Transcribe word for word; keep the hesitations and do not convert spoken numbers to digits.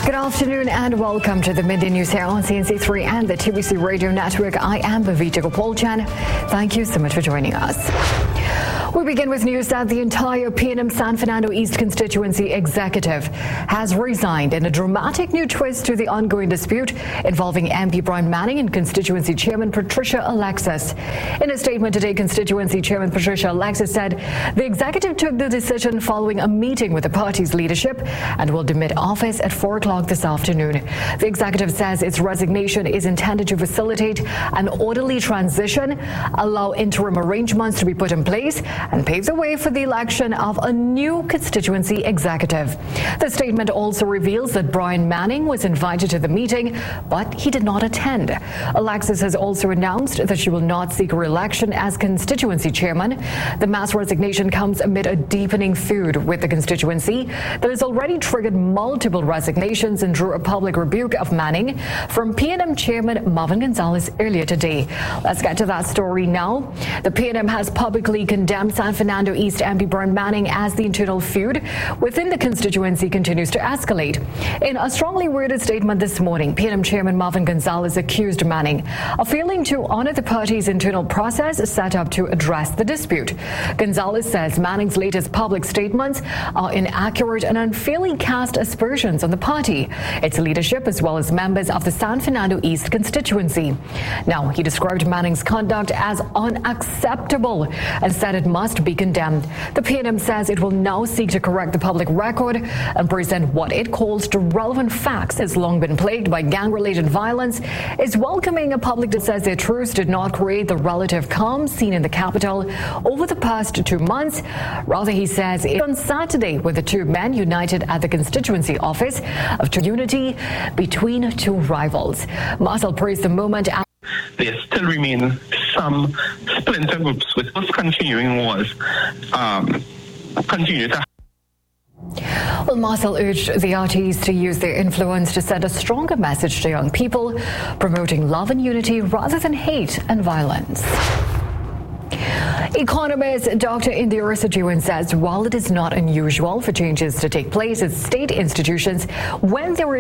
Good afternoon and welcome to the Midday News here on C N C three and the T V C Radio Network. I am Bhavita Gopalchan. Thank you so much for joining us. We begin with news that the entire P N M San Fernando East constituency executive has resigned in a dramatic new twist to the ongoing dispute involving M P Brian Manning and constituency chairman Patricia Alexis. In a statement today, constituency chairman Patricia Alexis said the executive took the decision following a meeting with the party's leadership and will demit office at four o'clock this afternoon. The executive says its resignation is intended to facilitate an orderly transition, allow interim arrangements to be put in place, and pave the way for the election of a new constituency executive. The statement also reveals that Brian Manning was invited to the meeting, but he did not attend. Alexis has also announced that she will not seek re-election as constituency chairman. The mass resignation comes amid a deepening feud with the constituency that has already triggered multiple resignations and drew a public rebuke of Manning from P N M chairman Marvin Gonzalez earlier today. Let's get to that story now. The P N M has publicly condemned San Fernando East M P Brian Manning as the internal feud within the constituency continues to escalate. In a strongly worded statement this morning, P N M chairman Marvin Gonzalez accused Manning of failing to honor the party's internal process set up to address the dispute. Gonzalez says Manning's latest public statements are inaccurate and unfairly cast aspersions on the party, its leadership, as well as members of the San Fernando East constituency. Now, he described Manning's conduct as unacceptable and said it must be condemned. The P N M says it will now seek to correct the public record and present what it calls the relevant facts. Has long been plagued by gang-related violence, is welcoming a public that says their truce did not create the relative calm seen in the capital over the past two months. Rather, he says it on Saturday with the two men united at the constituency office of unity between two rivals. Marcel praised the moment. There still remain some splinter groups with us continuing wars um, continue to. Well, Marcel urged the artists to use their influence to send a stronger message to young people, promoting love and unity rather than hate and violence. Economist Doctor Indira Sajiwan says while it is not unusual for changes to take place at state institutions when there is